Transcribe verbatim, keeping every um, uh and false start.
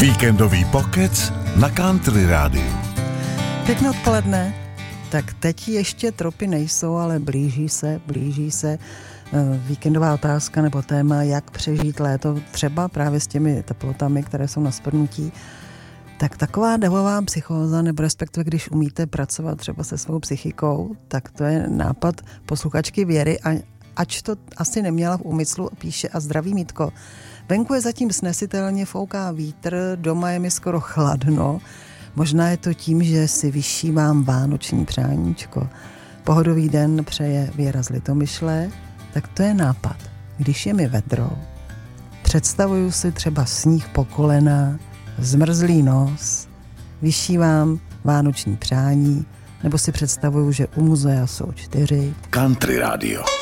Víkendový pokec na Country rádiu. Pěkné odpoledne. Tak teď ještě tropy nejsou, ale blíží se, blíží se víkendová otázka nebo téma, jak přežít léto třeba právě s těmi teplotami, které jsou na spadnutí. Tak taková davová psychóza, nebo respektive když umíte pracovat třeba se svou psychikou, tak to je nápad posluchačky Věry, a ač to asi neměla v úmyslu, píše: a zdraví Mítko. Venku je zatím snesitelně, fouká vítr, doma je mi skoro chladno. Možná je to tím, že si vyšívám vánoční přáníčko. Pohodový den přeje Věra z Litomyšle. Tak to je nápad. Když je mi vedro, představuju si třeba sníh po kolena, zmrzlý nos, vyšívám vánoční přání, nebo si představuju, že u muzea jsou čtyři. Country rádio.